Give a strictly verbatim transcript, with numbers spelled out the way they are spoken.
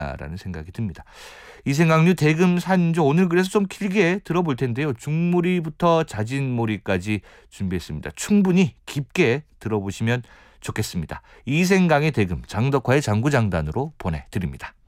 라는 생각이 듭니다. 이생각류 대금 산조 오늘 그래서 좀 길게 들어볼 텐데요. 중무리부터 자진몰이까지 준비했습니다. 충분히 깊게 들어보시면 좋겠습니다. 이생강의 대금 장덕화의 장구장단으로 보내드립니다.